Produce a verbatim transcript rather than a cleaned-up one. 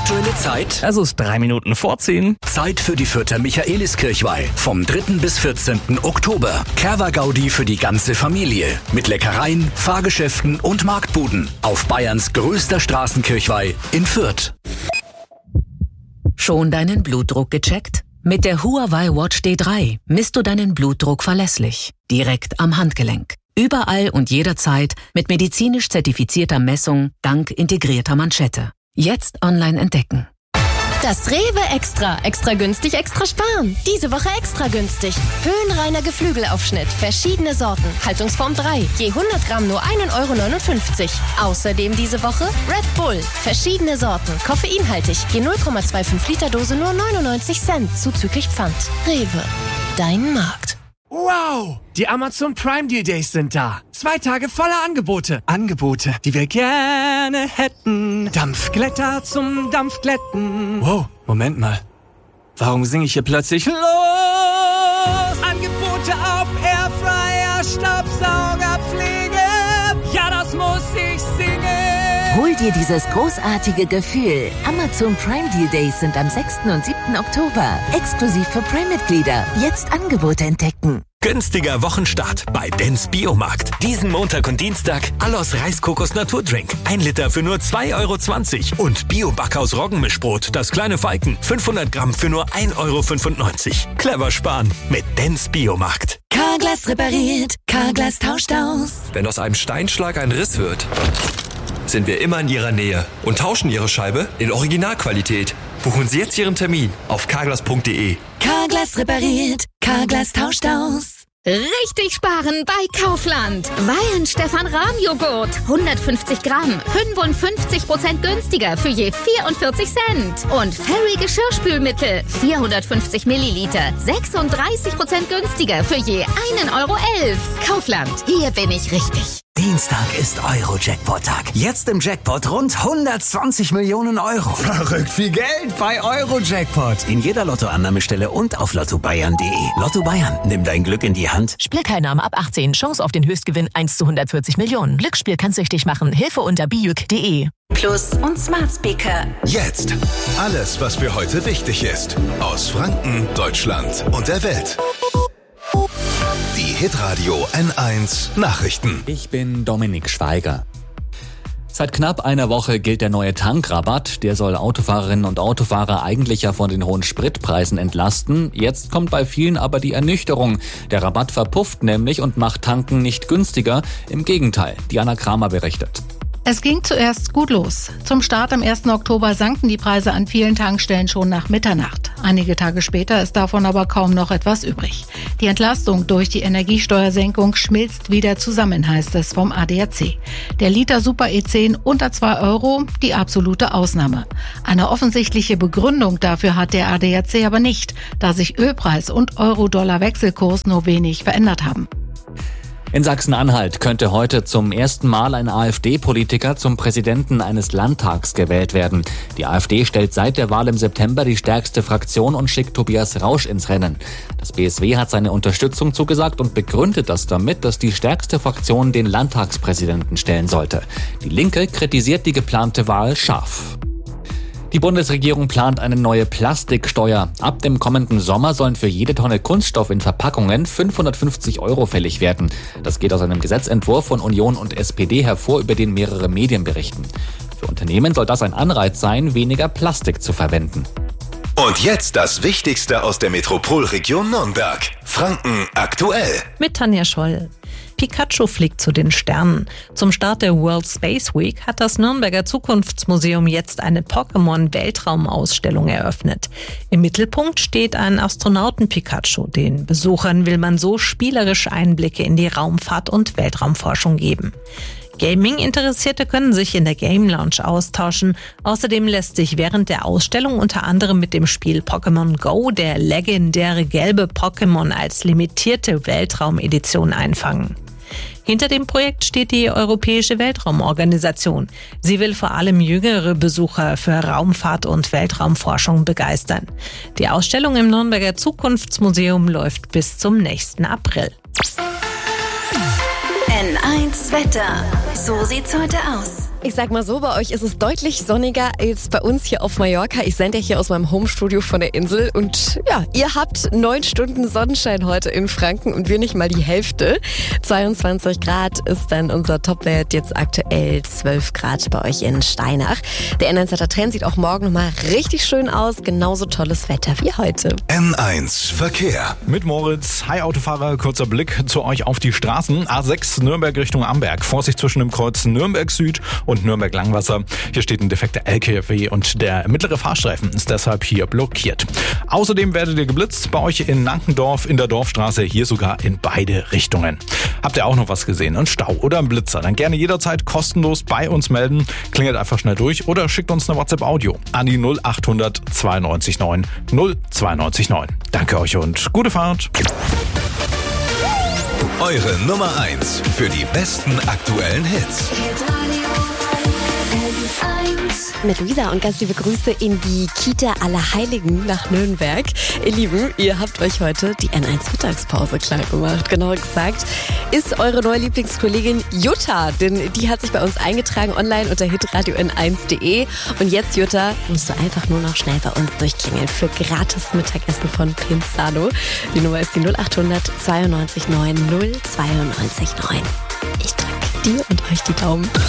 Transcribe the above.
Aktuelle Zeit? Es ist drei Minuten vor zehn. Zeit für die Fürther Michaeliskirchweih. Vom dritten bis vierzehnten Oktober. Kerwa-Gaudi für die ganze Familie. Mit Leckereien, Fahrgeschäften und Marktbuden. Auf Bayerns größter Straßenkirchweih in Fürth. Schon deinen Blutdruck gecheckt? Mit der Huawei Watch D drei misst du deinen Blutdruck verlässlich. Direkt am Handgelenk. Überall und jederzeit mit medizinisch zertifizierter Messung dank integrierter Manschette. Jetzt online entdecken. Das Rewe Extra. Extra günstig, extra sparen. Diese Woche extra günstig. Höhenreiner Geflügelaufschnitt. Verschiedene Sorten. Haltungsform drei. Je hundert Gramm nur ein Euro neunundfünfzig. Außerdem diese Woche Red Bull. Verschiedene Sorten. Koffeinhaltig. Je null Komma fünfundzwanzig Liter Dose nur neunundneunzig Cent. Zuzüglich Pfand. Rewe. Dein Markt. Wow! Die Amazon Prime Deal Days sind da. Zwei Tage voller Angebote. Angebote, die wir gerne hätten. Dampfglätter zum Dampfglätten. Wow, Moment mal. Warum singe ich hier plötzlich los? Angebote auf Airfryer, Staubsauger, Pflege. Ja, das muss ich singen. Hol dir dieses großartige Gefühl. Amazon Prime Deal Days sind am sechsten und siebten Oktober. Exklusiv für Prime-Mitglieder. Jetzt Angebote entdecken. Günstiger Wochenstart bei Dens Biomarkt. Diesen Montag und Dienstag Allos Reiskokos Naturdrink. Ein Liter für nur zwei Euro zwanzig. Und Bio-Backhaus Roggenmischbrot, das kleine Falken. fünfhundert Gramm für nur ein Euro fünfundneunzig. Clever sparen mit Dens Biomarkt. Carglass repariert. Carglass tauscht aus. Wenn aus einem Steinschlag ein Riss wird, sind wir immer in Ihrer Nähe und tauschen Ihre Scheibe in Originalqualität. Buchen Sie jetzt Ihren Termin auf carglass punkt de. Carglass repariert. Carglass tauscht aus. Richtig sparen bei Kaufland. Weihenstephan-Rahmjoghurt. hundertfünfzig Gramm. fünfundfünfzig Prozent günstiger für je vierundvierzig Cent. Und Fairy Geschirrspülmittel. vierhundertfünfzig Milliliter. sechsunddreißig Prozent günstiger für je ein Euro elf. Kaufland. Hier bin ich richtig. Dienstag ist Euro-Jackpot-Tag. Jetzt im Jackpot rund hundertzwanzig Millionen Euro. Verrückt viel Geld bei Euro-Jackpot. In jeder Lottoannahmestelle und auf lotto bayern punkt de. Lotto Bayern, nimm dein Glück in die Hand. Spielteilnahme ab achtzehn. Chance auf den Höchstgewinn eins zu hundertvierzig Millionen. Glücksspiel kann süchtig machen. Hilfe unter bijuk punkt de. Plus und Smart Speaker. Jetzt. Alles, was für heute wichtig ist. Aus Franken, Deutschland und der Welt. Die Hitradio N eins Nachrichten. Ich bin Dominik Schweiger. Seit knapp einer Woche gilt der neue Tankrabatt. Der soll Autofahrerinnen und Autofahrer eigentlich ja von den hohen Spritpreisen entlasten. Jetzt kommt bei vielen aber die Ernüchterung. Der Rabatt verpufft nämlich und macht Tanken nicht günstiger. Im Gegenteil, Diana Kramer berichtet. Es ging zuerst gut los. Zum Start am ersten Oktober sanken die Preise an vielen Tankstellen schon nach Mitternacht. Einige Tage später ist davon aber kaum noch etwas übrig. Die Entlastung durch die Energiesteuersenkung schmilzt wieder zusammen, heißt es vom A D A C. Der Liter Super E zehn unter zwei Euro, die absolute Ausnahme. Eine offensichtliche Begründung dafür hat der A D A C aber nicht, da sich Ölpreis und Euro-Dollar-Wechselkurs nur wenig verändert haben. In Sachsen-Anhalt könnte heute zum ersten Mal ein AfD-Politiker zum Präsidenten eines Landtags gewählt werden. Die AfD stellt seit der Wahl im September die stärkste Fraktion und schickt Tobias Rausch ins Rennen. Das B S W hat seine Unterstützung zugesagt und begründet das damit, dass die stärkste Fraktion den Landtagspräsidenten stellen sollte. Die Linke kritisiert die geplante Wahl scharf. Die Bundesregierung plant eine neue Plastiksteuer. Ab dem kommenden Sommer sollen für jede Tonne Kunststoff in Verpackungen fünfhundertfünfzig Euro fällig werden. Das geht aus einem Gesetzentwurf von Union und S P D hervor, über den mehrere Medien berichten. Für Unternehmen soll das ein Anreiz sein, weniger Plastik zu verwenden. Und jetzt das Wichtigste aus der Metropolregion Nürnberg. Franken aktuell. Mit Tanja Scholl. Pikachu fliegt zu den Sternen. Zum Start der World Space Week hat das Nürnberger Zukunftsmuseum jetzt eine Pokémon-Weltraumausstellung eröffnet. Im Mittelpunkt steht ein Astronauten-Pikachu. Den Besuchern will man so spielerisch Einblicke in die Raumfahrt und Weltraumforschung geben. Gaming-Interessierte können sich in der Game Lounge austauschen. Außerdem lässt sich während der Ausstellung unter anderem mit dem Spiel Pokémon Go der legendäre gelbe Pokémon als limitierte Weltraumedition einfangen. Hinter dem Projekt steht die Europäische Weltraumorganisation. Sie will vor allem jüngere Besucher für Raumfahrt und Weltraumforschung begeistern. Die Ausstellung im Nürnberger Zukunftsmuseum läuft bis zum nächsten April. N eins Wetter. So sieht's heute aus. Ich sag mal so, bei euch ist es deutlich sonniger als bei uns hier auf Mallorca. Ich sende ja hier aus meinem Homestudio von der Insel und ja, ihr habt neun Stunden Sonnenschein heute in Franken und wir nicht mal die Hälfte. zweiundzwanzig Grad ist dann unser Topwert, jetzt aktuell zwölf Grad bei euch in Steinach. Der N eins Trend sieht auch morgen nochmal richtig schön aus, genauso tolles Wetter wie heute. N eins Verkehr. Mit Moritz. Hi Autofahrer, kurzer Blick zu euch auf die Straßen. A sechs Nürnberg Richtung Amberg. Vorsicht zwischen dem Kreuz Nürnberg Süd und Nürnberg-Langwasser. Hier steht ein defekter L K W und der mittlere Fahrstreifen ist deshalb hier blockiert. Außerdem werdet ihr geblitzt bei euch in Nankendorf in der Dorfstraße, hier sogar in beide Richtungen. Habt ihr auch noch was gesehen? Ein Stau oder ein Blitzer? Dann gerne jederzeit kostenlos bei uns melden. Klingelt einfach schnell durch oder schickt uns eine WhatsApp-Audio an die null acht hundert zweiundneunzig neun null zweiundneunzig neun. Danke euch und gute Fahrt. Eure Nummer eins für die besten aktuellen Hits. Mit Luisa und ganz liebe Grüße in die Kita Allerheiligen nach Nürnberg. Ihr Lieben, ihr habt euch heute die N eins Mittagspause klar gemacht. Genauer gesagt ist eure neue Lieblingskollegin Jutta, denn die hat sich bei uns eingetragen online unter hitradio n eins punkt de. Und jetzt, Jutta, musst du einfach nur noch schnell bei uns durchklingeln für gratis Mittagessen von Pinzano. Die Nummer ist die null acht hundert zweiundneunzig neun null zweiundneunzig neun. Ich drücke dir und euch die Daumen.